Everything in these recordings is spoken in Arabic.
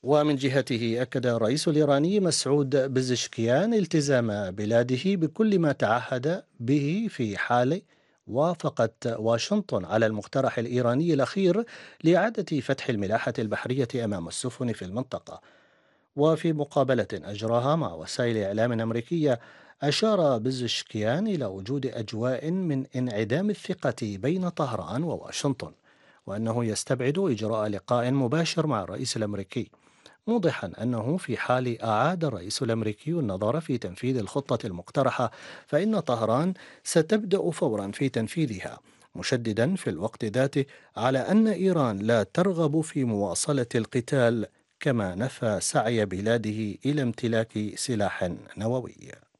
ومن جهته أكد الرئيس الإيراني مسعود بزشكيان التزام بلاده بكل ما تعهد به في حال وافقت واشنطن على المقترح الإيراني الأخير لإعادة فتح الملاحة البحرية أمام السفن في المنطقة. وفي مقابلة أجراها مع وسائل إعلام أمريكية، أشار بزشكيان إلى وجود أجواء من انعدام الثقة بين طهران وواشنطن، وأنه يستبعد إجراء لقاء مباشر مع الرئيس الأمريكي، موضحا أنه في حال أعاد الرئيس الأمريكي النظر في تنفيذ الخطة المقترحة فإن طهران ستبدأ فورا في تنفيذها، مشددا في الوقت ذاته على أن إيران لا ترغب في مواصلة القتال، كما نفى سعي بلاده إلى امتلاك سلاح نووي.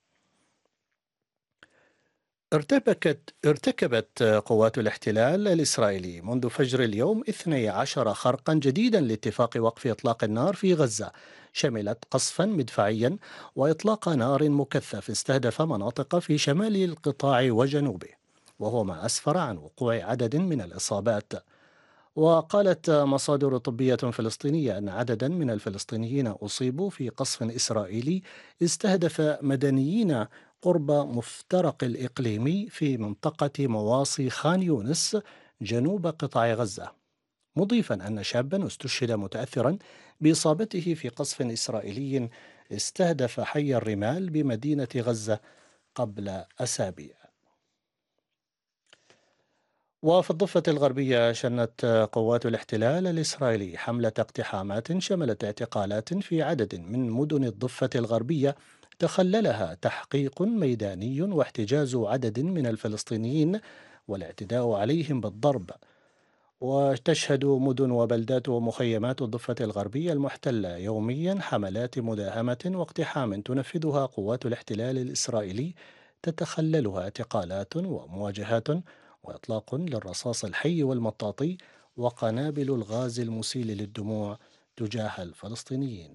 ارتكبت قوات الاحتلال الإسرائيلي منذ فجر اليوم 12 خرقا جديدا لاتفاق وقف إطلاق النار في غزة، شملت قصفا مدفعيا وإطلاق نار مكثف استهدف مناطق في شمال القطاع وجنوبه، وهو ما أسفر عن وقوع عدد من الإصابات. وقالت مصادر طبية فلسطينية أن عددا من الفلسطينيين أصيبوا في قصف إسرائيلي استهدف مدنيين قرب مفترق الإقليمي في منطقة مواصي خان يونس جنوب قطاع غزة، مضيفا أن شابا استشهد متأثرا بإصابته في قصف إسرائيلي استهدف حي الرمال بمدينة غزة قبل أسابيع. وفي الضفة الغربية شنت قوات الاحتلال الإسرائيلي حملة اقتحامات شملت اعتقالات في عدد من مدن الضفة الغربية تخللها تحقيق ميداني واحتجاز عدد من الفلسطينيين والاعتداء عليهم بالضرب. وتشهد مدن وبلدات ومخيمات الضفة الغربية المحتلة يوميا حملات مداهمة واقتحام تنفذها قوات الاحتلال الإسرائيلي، تتخللها اعتقالات ومواجهات وإطلاق للرصاص الحي والمطاطي وقنابل الغاز المسيل للدموع تجاه الفلسطينيين.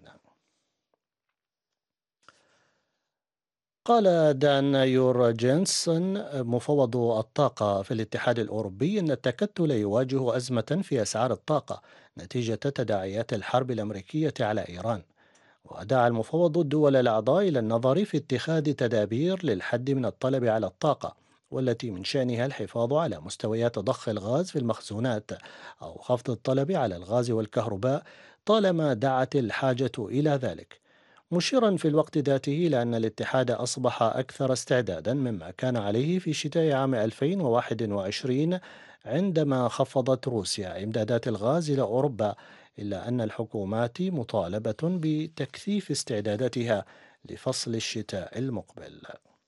قال دان يورجنسون مفوض الطاقة في الاتحاد الأوروبي أن التكتل يواجه أزمة في أسعار الطاقة نتيجة تداعيات الحرب الأمريكية على إيران، ودعا المفوض الدول الأعضاء إلى النظر في اتخاذ تدابير للحد من الطلب على الطاقة، والتي من شأنها الحفاظ على مستويات ضخ الغاز في المخزونات أو خفض الطلب على الغاز والكهرباء طالما دعت الحاجة إلى ذلك، مشيرا في الوقت ذاته إلى أن الاتحاد أصبح أكثر استعدادا مما كان عليه في شتاء عام 2021 عندما خفضت روسيا إمدادات الغاز إلى أوروبا، إلا أن الحكومات مطالبة بتكثيف استعداداتها لفصل الشتاء المقبل.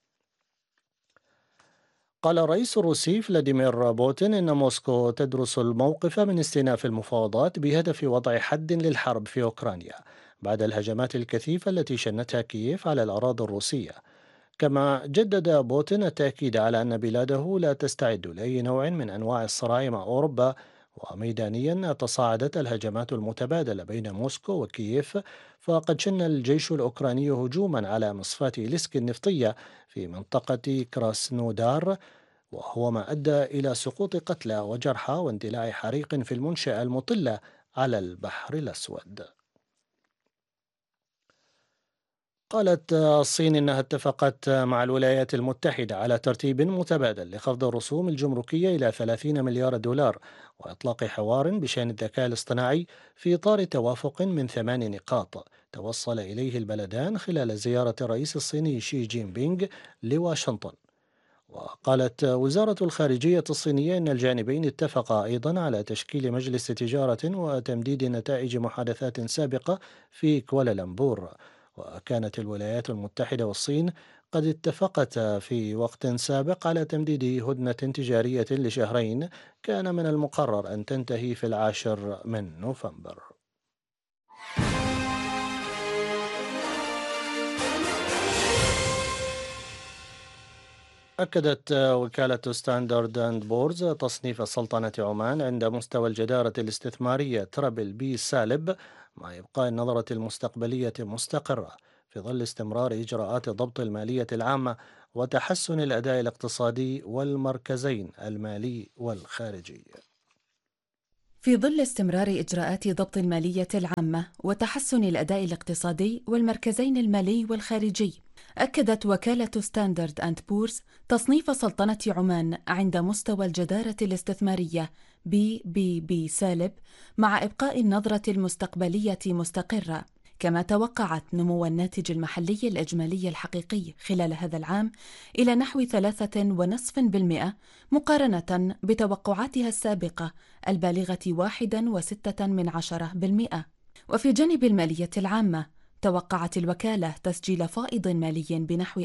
قال الرئيس الروسي فلاديمير بوتين إن موسكو تدرس الموقف من استئناف المفاوضات بهدف وضع حد للحرب في أوكرانيا بعد الهجمات الكثيفة التي شنتها كييف على الأراضي الروسية. كما جدد بوتين التأكيد على أن بلاده لا تستعد لأي نوع من أنواع الصراع مع أوروبا، وميدانيا تصاعدت الهجمات المتبادلة بين موسكو وكييف، فقد شن الجيش الأوكراني هجوما على مصفاة إليسك النفطية في منطقة كراسنودار، وهو ما أدى إلى سقوط قتلى وجرحى واندلاع حريق في المنشأة المطلة على البحر الأسود. قالت الصين إنها اتفقت مع الولايات المتحدة على ترتيب متبادل لخفض الرسوم الجمركية إلى 30 مليار دولار وإطلاق حوار بشأن الذكاء الاصطناعي في إطار توافق من 8 نقاط توصل إليه البلدان خلال زيارة الرئيس الصيني شي جين بينغ لواشنطن. وقالت وزارة الخارجية الصينية أن الجانبين اتفقا أيضا على تشكيل مجلس تجارة وتمديد نتائج محادثات سابقة في كوالالمبور. وكانت الولايات المتحدة والصين قد اتفقتا في وقت سابق على تمديد هدنة تجارية لشهرين كان من المقرر أن تنتهي في 10 من نوفمبر. أكدت وكالة ستاندرد أند بورز تصنيف سلطنة عمان عند مستوى الجدارة الاستثمارية ترابل بي سالب، مع إبقاء النظرة المستقبلية مستقرة في ظل استمرار إجراءات ضبط المالية العامة وتحسن الأداء الاقتصادي والمركزين المالي والخارجي. في ظل استمرار إجراءات ضبط المالية العامة وتحسن الأداء الاقتصادي والمركزين المالي والخارجي، أكدت وكالة ستاندرد أند بورز تصنيف سلطنة عمان عند مستوى الجدارة الاستثمارية BBB سالب، مع إبقاء النظرة المستقبلية مستقرة. كما توقعت نمو الناتج المحلي الإجمالي الحقيقي خلال هذا العام إلى نحو 3.5% مقارنة بتوقعاتها السابقة البالغة 1.6%. وفي جانب المالية العامة، توقعت الوكالة تسجيل فائض مالي بنحو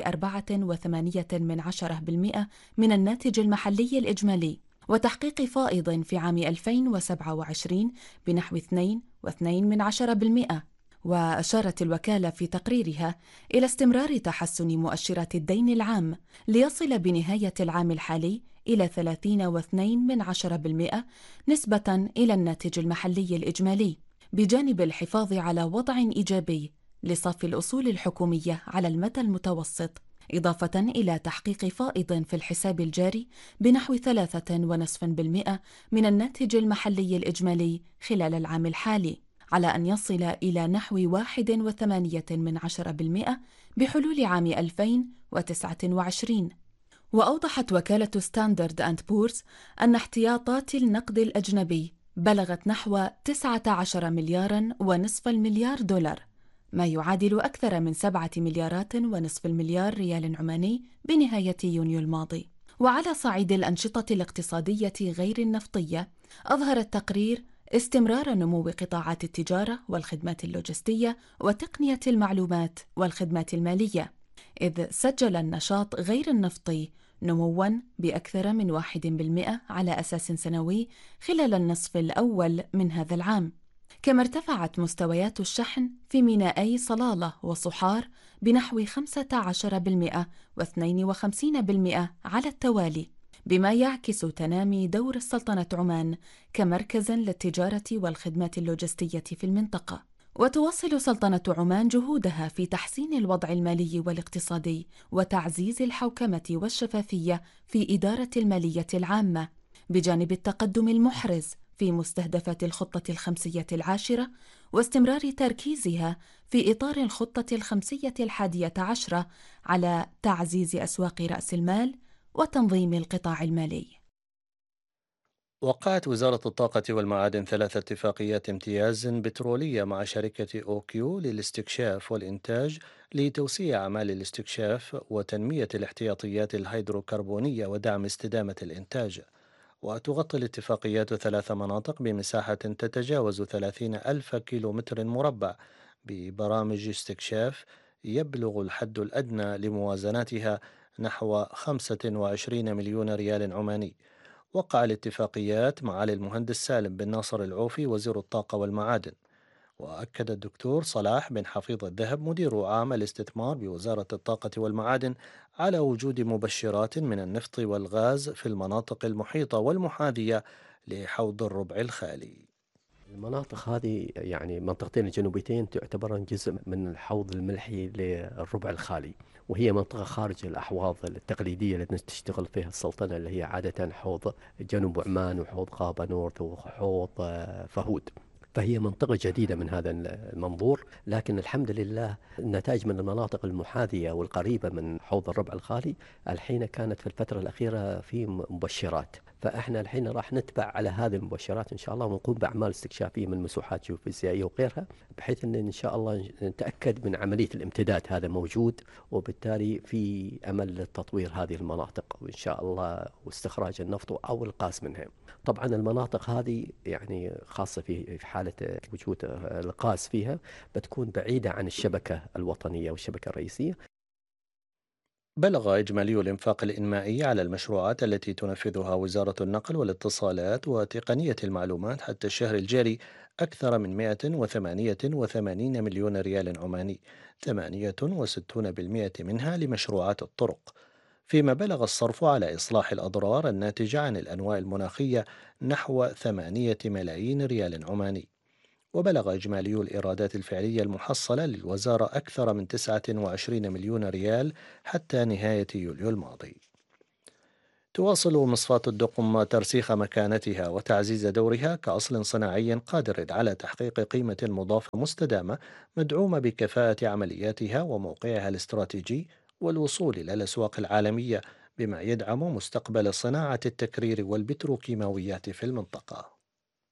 4.8% من الناتج المحلي الإجمالي، وتحقيق فائض في عام 2027 بنحو 2.2%. وأشارت الوكالة في تقريرها إلى استمرار تحسن مؤشرات الدين العام ليصل بنهاية العام الحالي إلى 30.2% نسبة إلى الناتج المحلي الإجمالي، بجانب الحفاظ على وضع إيجابي لصافي الأصول الحكومية على المدى المتوسط، إضافة إلى تحقيق فائض في الحساب الجاري بنحو 3.5% من الناتج المحلي الإجمالي خلال العام الحالي، على أن يصل إلى نحو 1.8% بحلول عام 2029. وأوضحت وكالة ستاندرد أند بورز أن احتياطات النقد الأجنبي بلغت نحو 19 مليار ونصف المليار دولار، ما يعادل أكثر من 7 مليارات ونصف المليار ريال عماني بنهاية يونيو الماضي. وعلى صعيد الأنشطة الاقتصادية غير النفطية، أظهر التقرير استمرار نمو قطاعات التجارة والخدمات اللوجستية وتقنية المعلومات والخدمات المالية، إذ سجل النشاط غير النفطي نمواً بأكثر من 1% على أساس سنوي خلال النصف الأول من هذا العام. كما ارتفعت مستويات الشحن في مينائي صلالة وصحار بنحو 15% و52% على التوالي، بما يعكس تنامي دور السلطنة عمان كمركز للتجارة والخدمات اللوجستية في المنطقة. وتواصل سلطنة عمان جهودها في تحسين الوضع المالي والاقتصادي وتعزيز الحوكمة والشفافية في إدارة المالية العامة، بجانب التقدم المحرز في مستهدفات الخطة الخمسية العاشرة، واستمرار تركيزها في إطار الخطة الخمسية 11 على تعزيز أسواق رأس المال وتنظيم القطاع المالي. وقعت وزارة الطاقة والمعادن 3 اتفاقيات امتياز بترولية مع شركة أوكيو للاستكشاف والإنتاج لتوسيع أعمال الاستكشاف وتنمية الاحتياطيات الهيدروكربونية ودعم استدامة الإنتاج. وتغطي الاتفاقيات 3 مناطق بمساحة تتجاوز 30 ألف كيلومتر مربع ببرامج استكشاف يبلغ الحد الأدنى لموازناتها نحو 25 مليون ريال عماني. وقع الاتفاقيات معالي المهندس سالم بن ناصر العوفي وزير الطاقة والمعادن. وأكد الدكتور صلاح بن حفيظ الذهب مدير عام الاستثمار بوزارة الطاقة والمعادن على وجود مبشرات من النفط والغاز في المناطق المحيطة والمحاذية لحوض الربع الخالي. المناطق هذه يعني منطقتين الجنوبيتين تعتبران جزء من الحوض الملحي للربع الخالي، وهي منطقة خارج الأحواض التقليدية التي تشتغل فيها السلطنة، اللي هي عادة حوض جنوب عمان وحوض غابة نورث وحوض فهود. فهي منطقة جديدة من هذا المنظور، لكن الحمد لله النتائج من المناطق المحاذية والقريبة من حوض الربع الخالي الحين كانت في الفترة الأخيرة في مبشرات. فإحنا الحين راح نتبع على هذه المبشرات إن شاء الله، ونقوم بأعمال استكشافية من مسوحات جيوفيزيائية وغيرها، بحيث أن شاء الله نتأكد من عملية الامتداد هذا موجود، وبالتالي في أمل لتطوير هذه المناطق وإن شاء الله واستخراج النفط أو الغاز منها. طبعا المناطق هذه يعني خاصة في حالة وجود الغاز فيها بتكون بعيدة عن الشبكة الوطنية والشبكة الرئيسية. بلغ إجمالي الإنفاق الإنمائي على المشروعات التي تنفذها وزارة النقل والاتصالات وتقنية المعلومات حتى الشهر الجاري أكثر من 188 مليون ريال عماني، 68% منها لمشروعات الطرق، فيما بلغ الصرف على إصلاح الأضرار الناتجة عن الأنواع المناخية نحو 8 ملايين ريال عماني. وبلغ إجمالي الإيرادات الفعلية المحصلة للوزارة أكثر من 29 مليون ريال حتى نهاية يوليو الماضي. تواصل مصفاة الدقم ترسيخ مكانتها وتعزيز دورها كأصل صناعي قادر على تحقيق قيمة مضافة مستدامة مدعومة بكفاءة عملياتها وموقعها الاستراتيجي والوصول إلى الأسواق العالمية، بما يدعم مستقبل صناعة التكرير والبتروكيماويات في المنطقة.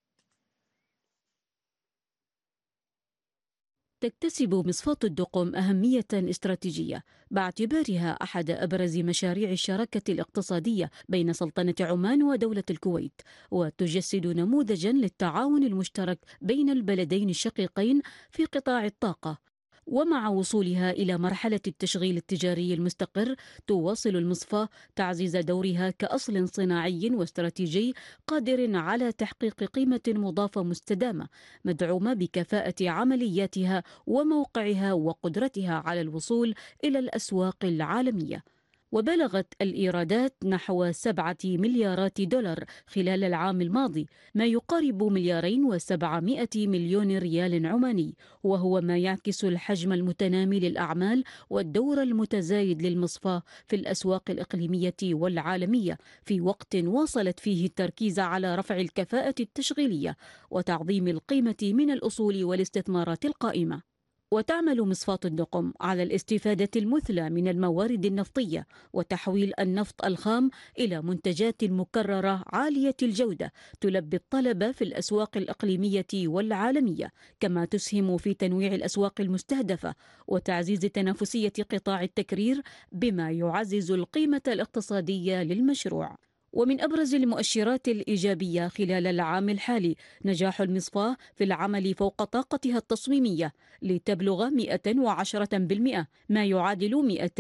تكتسب مصفاة الدقم أهمية استراتيجية باعتبارها أحد أبرز مشاريع الشراكة الاقتصادية بين سلطنة عمان ودولة الكويت، وتجسد نموذجا للتعاون المشترك بين البلدين الشقيقين في قطاع الطاقة. ومع وصولها إلى مرحلة التشغيل التجاري المستقر، تواصل المصفاة تعزيز دورها كأصل صناعي واستراتيجي قادر على تحقيق قيمة مضافة مستدامة مدعومة بكفاءة عملياتها وموقعها وقدرتها على الوصول إلى الأسواق العالمية. وبلغت الإيرادات نحو 7 مليارات دولار خلال العام الماضي، ما يقارب 2,700,000,000 ريال عماني، وهو ما يعكس الحجم المتنامي للأعمال والدور المتزايد للمصفاة في الأسواق الإقليمية والعالمية، في وقت واصلت فيه التركيز على رفع الكفاءة التشغيلية وتعظيم القيمة من الأصول والاستثمارات القائمة. وتعمل مصفاة الدقم على الاستفادة المثلى من الموارد النفطية وتحويل النفط الخام إلى منتجات مكررة عالية الجودة تلبي الطلب في الأسواق الإقليمية والعالمية، كما تسهم في تنويع الأسواق المستهدفة وتعزيز تنافسية قطاع التكرير، بما يعزز القيمة الاقتصادية للمشروع. ومن أبرز المؤشرات الإيجابية خلال العام الحالي نجاح المصفاة في العمل فوق طاقتها التصميمية لتبلغ 110%، ما يعادل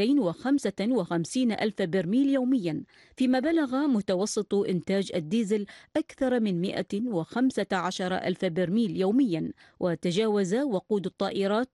255 ألف برميل يوميا، فيما بلغ متوسط إنتاج الديزل أكثر من 115 ألف برميل يوميا، وتجاوز وقود الطائرات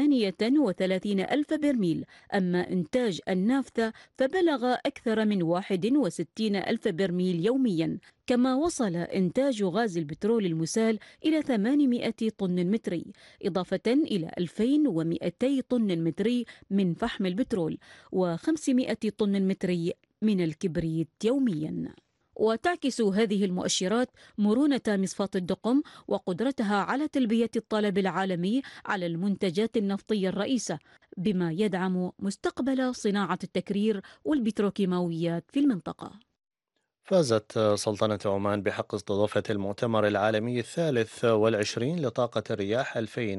38 ألف برميل. أما إنتاج النافثة فبلغ أكثر من 61 ألف برميل يوميا، كما وصل إنتاج غاز البترول المسال إلى 800 طن متري، إضافة إلى 2200 طن متري من فحم البترول و500 طن متري من الكبريت يوميا. وتعكس هذه المؤشرات مرونة مصفاة الدقم وقدرتها على تلبية الطلب العالمي على المنتجات النفطية الرئيسة، بما يدعم مستقبل صناعة التكرير والبتروكيماويات في المنطقة. فازت سلطنة عمان بحق استضافة المؤتمر العالمي ال23 لطاقة الرياح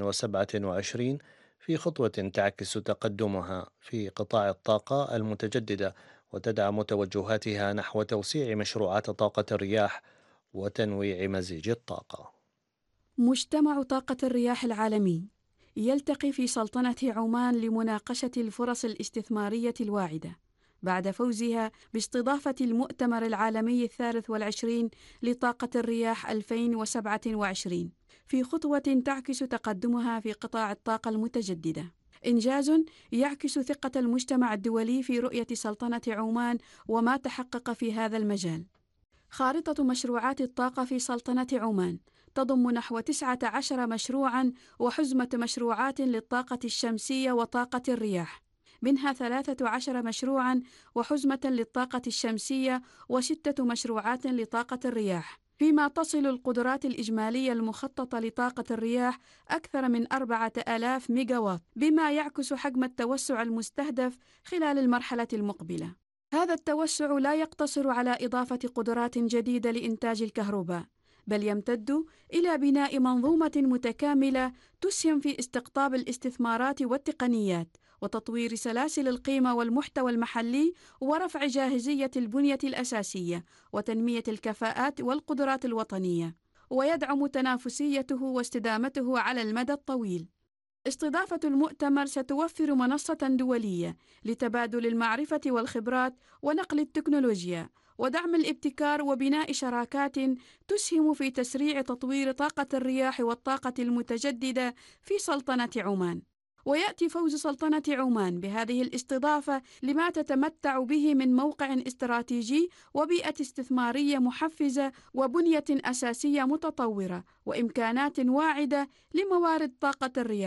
2027 في خطوة تعكس تقدمها في قطاع الطاقة المتجددة وتدعم توجهاتها نحو توسيع مشروعات طاقة الرياح وتنويع مزيج الطاقة. مجتمع طاقة الرياح العالمي يلتقي في سلطنة عمان لمناقشة الفرص الاستثمارية الواعدة بعد فوزها باستضافة المؤتمر العالمي 23 لطاقة الرياح 2027 في خطوة تعكس تقدمها في قطاع الطاقة المتجددة، إنجاز يعكس ثقة المجتمع الدولي في رؤية سلطنة عمان وما تحقق في هذا المجال. خارطة مشروعات الطاقة في سلطنة عمان تضم نحو 19 مشروعاً وحزمة مشروعات للطاقة الشمسية وطاقة الرياح، منها 13 مشروعاً وحزمة للطاقة الشمسية و6 مشروعات لطاقة الرياح، فيما تصل القدرات الإجمالية المخططة لطاقة الرياح أكثر من 4000 ميجاوات، بما يعكس حجم التوسع المستهدف خلال المرحلة المقبلة. هذا التوسع لا يقتصر على إضافة قدرات جديدة لإنتاج الكهرباء، بل يمتد إلى بناء منظومة متكاملة تسهم في استقطاب الاستثمارات والتقنيات وتطوير سلاسل القيمة والمحتوى المحلي ورفع جاهزية البنية الأساسية وتنمية الكفاءات والقدرات الوطنية، ويدعم تنافسيته واستدامته على المدى الطويل. استضافة المؤتمر ستوفر منصة دولية لتبادل المعرفة والخبرات ونقل التكنولوجيا ودعم الابتكار وبناء شراكات تسهم في تسريع تطوير طاقة الرياح والطاقة المتجددة في سلطنة عمان. ويأتي فوز سلطنة عمان بهذه الاستضافة لما تتمتع به من موقع استراتيجي وبيئة استثمارية محفزة وبنية أساسية متطورة وإمكانات واعدة لموارد طاقة الرياح،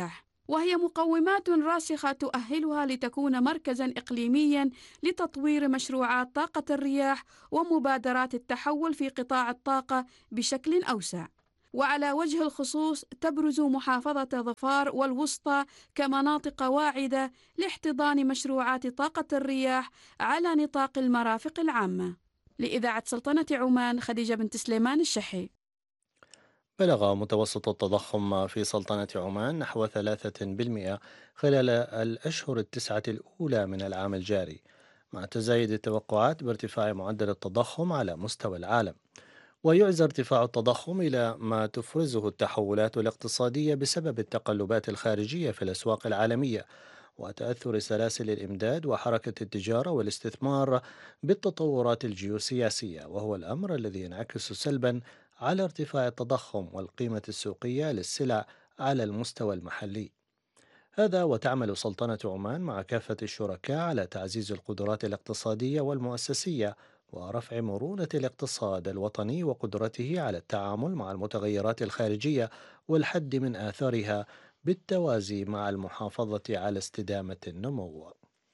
وهي مقومات راسخة تؤهلها لتكون مركزاً إقليمياً لتطوير مشروعات طاقة الرياح ومبادرات التحول في قطاع الطاقة بشكل أوسع. وعلى وجه الخصوص تبرز محافظة ظفار والوسطى كمناطق واعدة لاحتضان مشروعات طاقة الرياح على نطاق المرافق العامة. لإذاعة سلطنة عمان، خديجة بنت سليمان الشحي. بلغ متوسط التضخم في سلطنة عمان نحو 3% خلال الأشهر التسعة الأولى من العام الجاري، مع تزايد التوقعات بارتفاع معدل التضخم على مستوى العالم. ويعزى ارتفاع التضخم إلى ما تفرزه التحولات الاقتصادية بسبب التقلبات الخارجية في الأسواق العالمية، وتأثر سلاسل الإمداد وحركة التجارة والاستثمار بالتطورات الجيوسياسية، وهو الأمر الذي ينعكس سلبا على ارتفاع التضخم والقيمة السوقية للسلع على المستوى المحلي. هذا وتعمل سلطنة عمان مع كافة الشركاء على تعزيز القدرات الاقتصادية والمؤسسية ورفع مرونة الاقتصاد الوطني وقدرته على التعامل مع المتغيرات الخارجية والحد من آثارها بالتوازي مع المحافظة على استدامة النمو.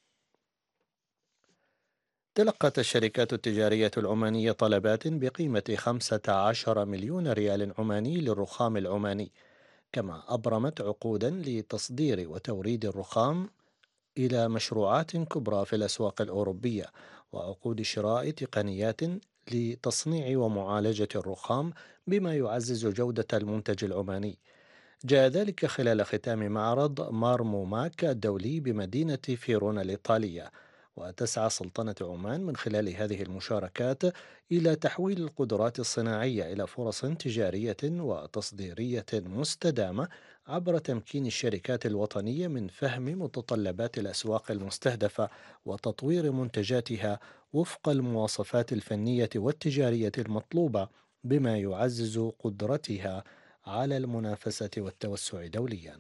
تلقت الشركات التجارية العمانية طلبات بقيمة 15 مليون ريال عماني للرخام العماني، كما أبرمت عقودا لتصدير وتوريد الرخام إلى مشروعات كبرى في الأسواق الأوروبية، وعقود شراء تقنيات لتصنيع ومعالجة الرخام بما يعزز جودة المنتج العماني. جاء ذلك خلال ختام معرض مارموماك الدولي بمدينة فيرونا الإيطالية. وتسعى سلطنة عمان من خلال هذه المشاركات إلى تحويل القدرات الصناعية إلى فرص تجارية وتصديرية مستدامة عبر تمكين الشركات الوطنية من فهم متطلبات الأسواق المستهدفة وتطوير منتجاتها وفق المواصفات الفنية والتجارية المطلوبة، بما يعزز قدرتها على المنافسة والتوسع دوليا.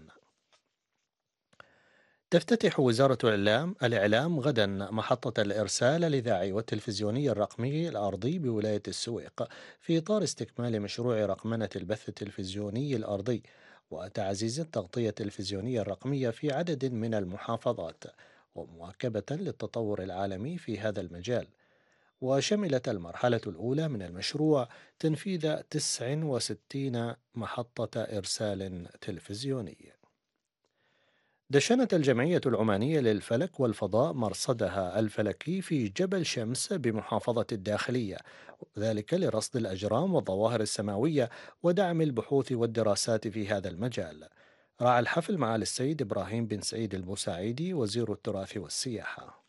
تفتتح وزارة الإعلام غدا محطة الإرسال الإذاعي والتلفزيوني الرقمي الأرضي بولاية السويق في إطار استكمال مشروع رقمنة البث التلفزيوني الأرضي وتعزيز التغطية التلفزيونية الرقمية في عدد من المحافظات، ومواكبة للتطور العالمي في هذا المجال. وشملت المرحلة الأولى من المشروع تنفيذ 69 محطة إرسال تلفزيوني. دشنت الجمعية العمانية للفلك والفضاء مرصدها الفلكي في جبل شمس بمحافظة الداخلية، وذلك لرصد الأجرام والظواهر السماوية ودعم البحوث والدراسات في هذا المجال. راعى الحفل معالي السيد إبراهيم بن سعيد البوسعيدي وزير التراث والسياحة.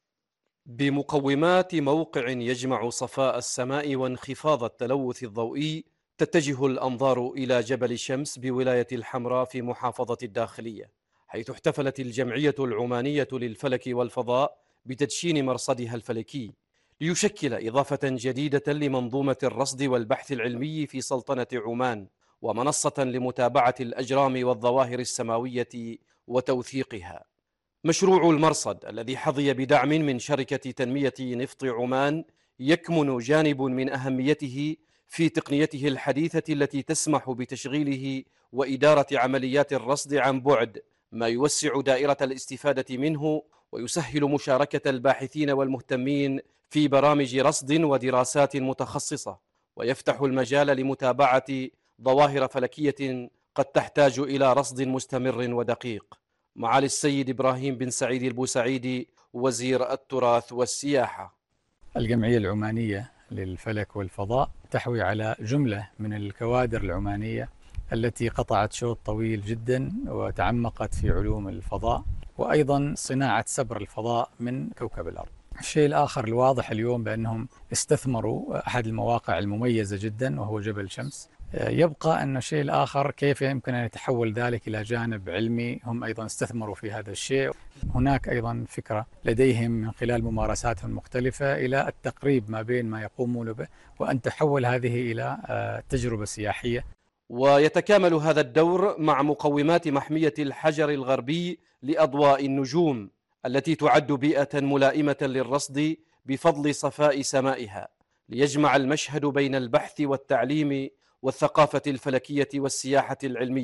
بمقومات موقع يجمع صفاء السماء وانخفاض التلوث الضوئي، تتجه الأنظار إلى جبل شمس بولاية الحمراء في محافظة الداخلية، حيث احتفلت الجمعية العمانية للفلك والفضاء بتدشين مرصدها الفلكي، ليشكل إضافة جديدة لمنظومة الرصد والبحث العلمي في سلطنة عمان، ومنصة لمتابعة الأجرام والظواهر السماوية وتوثيقها. مشروع المرصد الذي حظي بدعم من شركة تنمية نفط عمان يكمن جانب من أهميته في تقنيته الحديثة التي تسمح بتشغيله وإدارة عمليات الرصد عن بعد، ما يوسع دائرة الاستفادة منه ويسهل مشاركة الباحثين والمهتمين في برامج رصد ودراسات متخصصة، ويفتح المجال لمتابعة ظواهر فلكية قد تحتاج إلى رصد مستمر ودقيق. معالي السيد إبراهيم بن سعيد البوسعيدي وزير التراث والسياحة. الجمعية العمانية للفلك والفضاء تحوي على جملة من الكوادر العمانية التي قطعت شوط طويل جدا وتعمقت في علوم الفضاء وأيضا صناعة سبر الفضاء من كوكب الأرض. الشيء الآخر الواضح اليوم بأنهم استثمروا أحد المواقع المميزة جدا وهو جبل شمس. يبقى أن الشيء الآخر كيف يمكن أن يتحول ذلك إلى جانب علمي، هم أيضا استثمروا في هذا الشيء. هناك أيضا فكرة لديهم من خلال ممارساتهم المختلفة إلى التقريب ما بين ما يقومون به وأن تحول هذه إلى تجربة سياحية. ويتكامل هذا الدور مع مقومات محمية الحجر الغربي لأضواء النجوم التي تعد بيئة ملائمة للرصد بفضل صفاء سمائها، ليجمع المشهد بين البحث والتعليم والثقافة الفلكية والسياحة العلمية،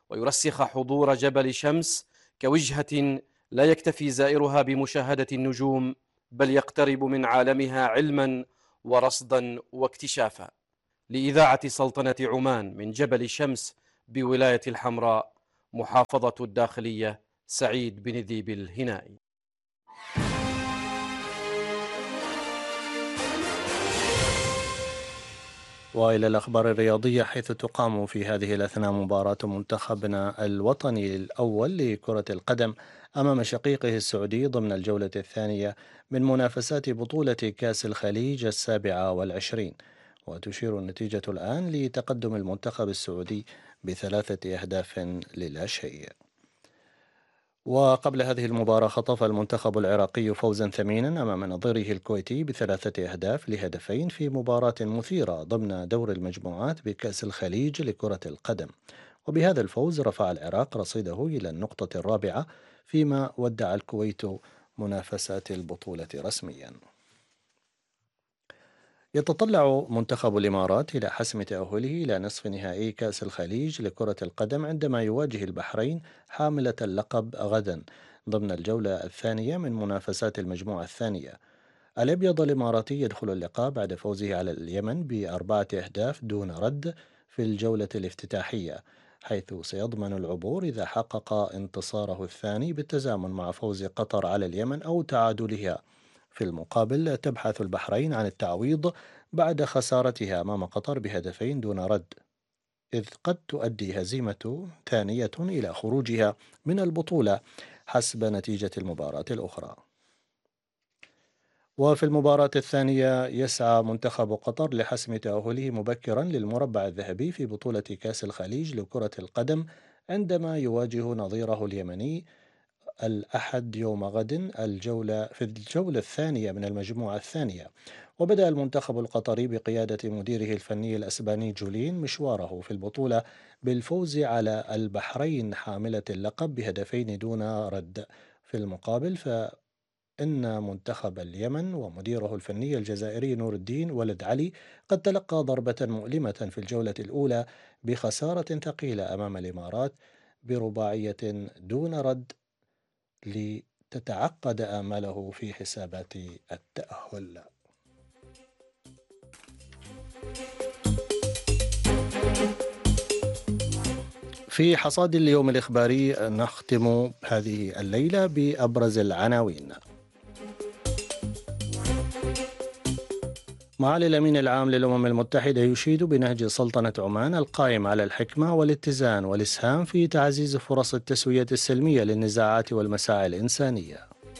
ويرسخ حضور جبل شمس كوجهة لا يكتفي زائرها بمشاهدة النجوم، بل يقترب من عالمها علما ورصدا واكتشافا. لإذاعة سلطنة عمان من جبل شمس بولاية الحمراء، محافظة الداخلية، سعيد بن ذيب الهنائي. وإلى الأخبار الرياضية، حيث تقام في هذه الأثناء مباراة منتخبنا الوطني الأول لكرة القدم أمام شقيقه السعودي ضمن الجولة الثانية من منافسات بطولة كأس الخليج 27، وتشير النتيجة الآن لتقدم المنتخب السعودي ب3 أهداف ل0. وقبل هذه المباراة خطف المنتخب العراقي فوزا ثمينا أمام نظيره الكويتي ب3 أهداف ل2 في مباراة مثيرة ضمن دور المجموعات بكأس الخليج لكرة القدم. وبهذا الفوز رفع العراق رصيده إلى النقطة الرابعة، فيما ودع الكويت منافسات البطولة رسميا. يتطلع منتخب الإمارات إلى حسم تأهله إلى نصف نهائي كأس الخليج لكرة القدم عندما يواجه البحرين حاملة اللقب غدا ضمن الجولة الثانية من منافسات المجموعة الثانية. الأبيض الإماراتي يدخل اللقاء بعد فوزه على اليمن ب4 أهداف دون رد في الجولة الافتتاحية، حيث سيضمن العبور إذا حقق انتصاره الثاني بالتزامن مع فوز قطر على اليمن أو تعادلها. في المقابل تبحث البحرين عن التعويض بعد خسارتها أمام قطر ب2 دون رد، إذ قد تؤدي هزيمة ثانية إلى خروجها من البطولة حسب نتيجة المباراة الأخرى. وفي المباراة الثانية يسعى منتخب قطر لحسم تأهله مبكرا للمربع الذهبي في بطولة كأس الخليج لكرة القدم عندما يواجه نظيره اليمني الأحد يوم غد في الجولة الثانية من المجموعة الثانية. وبدأ المنتخب القطري بقيادة مديره الفني الأسباني جولين مشواره في البطولة بالفوز على البحرين حاملة اللقب ب2 دون رد. في المقابل فإن منتخب اليمن ومديره الفني الجزائري نور الدين ولد علي قد تلقى ضربة مؤلمة في الجولة الأولى بخسارة ثقيلة أمام الإمارات برباعية دون رد، لتتعقد آماله في حسابات التأهل. في حصاد اليوم الإخباري نختم هذه الليلة بأبرز العناوين. معالي الأمين العام للأمم المتحدة يشيد بنهج سلطنة عمان القائم على الحكمة والاتزان والإسهام في تعزيز فرص التسوية السلمية للنزاعات والمساعي الإنسانية.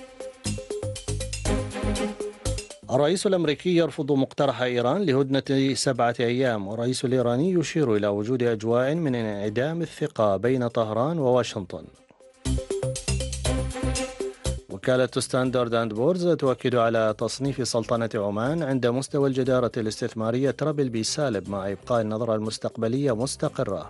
الرئيس الأمريكي يرفض مقترح إيران لهدنة 7 أيام، والرئيس الإيراني يشير إلى وجود أجواء من انعدام الثقة بين طهران وواشنطن. وكالة ستاندرد أند بورز تؤكد على تصنيف سلطنة عمان عند مستوى الجدارة الاستثمارية ترابل بي سالب، مع إبقاء النظرة المستقبلية مستقرة.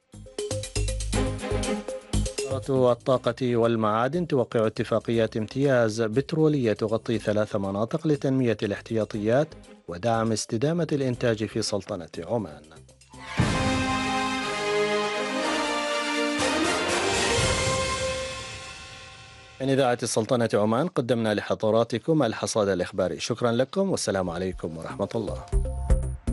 وزارة الطاقة والمعادن توقع اتفاقيات امتياز بترولية تغطي 3 مناطق لتنمية الاحتياطيات ودعم استدامة الإنتاج في سلطنة عمان. من إذاعة السلطنة عمان قدمنا لحضراتكم الحصاد الإخباري. شكرا لكم والسلام عليكم ورحمة الله.